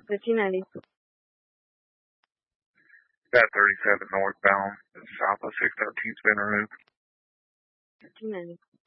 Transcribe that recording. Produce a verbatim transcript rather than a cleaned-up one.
fifteen ninety. That thirty-seven northbound, south of six thirteen, has been removed. fifteen ninety.